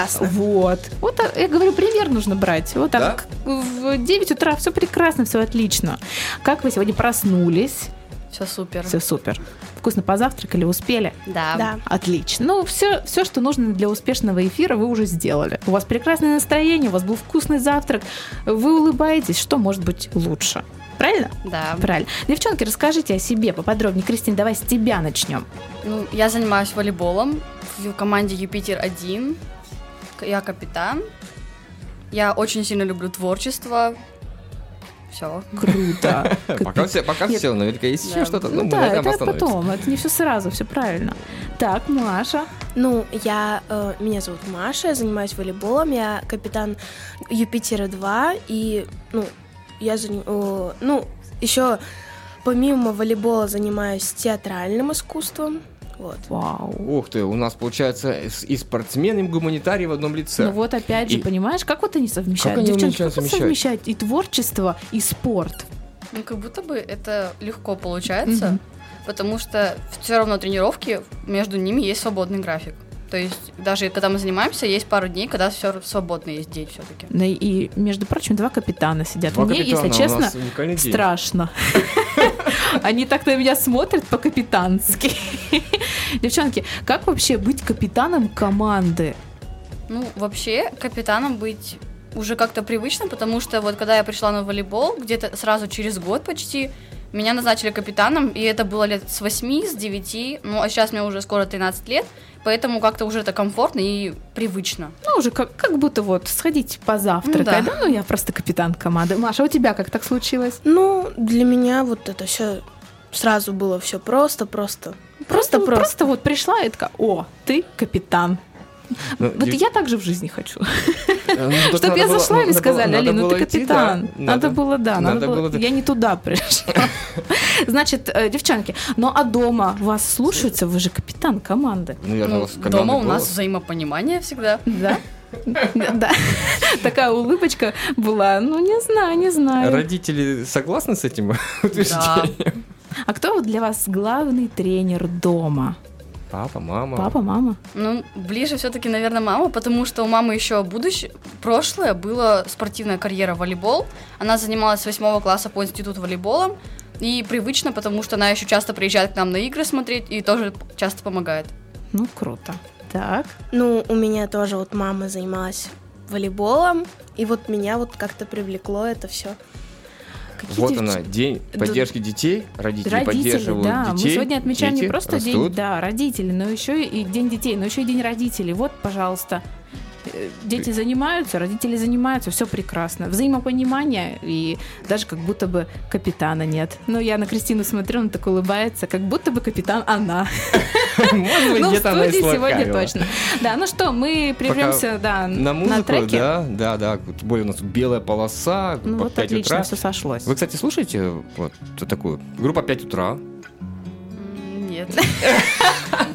прекрасно. Вот я говорю, пример нужно брать. Вот Да? так в 9 утра все прекрасно, все отлично. Как вы сегодня проснулись? Все супер. Все супер. Вкусно позавтракали, успели? Да. Отлично. Ну, все, что нужно для успешного эфира, вы уже сделали. У вас прекрасное настроение, у вас был вкусный завтрак, вы улыбаетесь, что может быть лучше? Правильно? Да. Правильно. Девчонки, расскажите о себе поподробнее. Кристин, давай с тебя начнем. Ну, я занимаюсь волейболом в команде Юпитер-1. Я капитан. Я очень сильно люблю творчество. Все. Круто. Пока все, наверняка есть еще что-то. Ну мы да, на этом это остановимся. потом, это не все сразу, все правильно. Так, Маша. Ну, меня зовут Маша, я занимаюсь волейболом, я капитан Юпитера-2, и, еще помимо волейбола занимаюсь театральным искусством, вот. Вау. Ух ты, у нас получается и спортсмен, и гуманитарий в одном лице. Ну вот опять же, понимаешь, как вот они совмещают? Как они Девчонки, умеют как вот совмещать и творчество, и спорт? Ну, как будто бы это легко получается, потому что все равно тренировки, между ними есть свободный график. То есть даже когда мы занимаемся, есть пару дней, когда все свободно есть день все-таки. Ну и, между прочим, 2 капитана сидят. Два Мне, капитана, если у честно, нас уникальный день. страшно. Они так на меня смотрят по-капитански. Девчонки, как вообще быть капитаном команды? Ну, вообще, капитаном быть уже как-то привычно, потому что вот когда я пришла на волейбол, где-то сразу через год почти, меня назначили капитаном, и это было лет с 8, с 9, ну, а сейчас мне уже скоро 13 лет, поэтому как-то уже это комфортно и привычно. Ну, уже как будто вот сходить позавтракать. Ну да. Ну, я просто капитан команды. Маша, у тебя как так случилось? Ну, для меня вот это все сразу было все просто. Просто вот пришла и такая: о, ты капитан. Ну, Вот я так же в жизни хочу. Ну, только Чтоб надо я было- зашла и надо сказали: было- Алина, надо ты было идти, капитан. да. Надо было. да. Я не туда пришла. Значит, девчонки, ну а дома вас слушаются? Вы же капитан команды. Наверное, у Ну, вас командный дома у нас голос. взаимопонимание всегда. Да? Да. Такая улыбочка была. Ну, не знаю. Родители согласны с этим утверждением? А кто вот для вас главный тренер дома? Папа, мама. Папа, мама? Ну, ближе все-таки, наверное, мама, потому что у мамы еще прошлое была спортивная карьера волейбол. Она занималась с 8 класса по институту волейболом. И привычно, потому что она еще часто приезжает к нам на игры смотреть и тоже часто помогает. Ну, круто. Так. Ну, у меня тоже вот мама занималась волейболом, и вот меня вот как-то привлекло это все. Вот она, день поддержки детей. Родители поддерживают да. детей. Мы сегодня отмечаем не дети просто растут. день, да, родителей, но еще и день детей, но еще и день родителей. Вот, пожалуйста. Дети занимаются, родители занимаются, все прекрасно. Взаимопонимание, и даже как будто бы капитана нет. Но я на Кристину смотрю, она так улыбается, как будто бы капитан она. Может быть, Ну, в где-то она и студии сегодня слакавила. точно. Да, ну что, мы прервемся, да, На на музыку, треке. да. Тем более у нас тут белая полоса, Ну по вот 5 отлично, утра. все сошлось. Вы, кстати, слушаете вот такую группа 5 утра? Нет.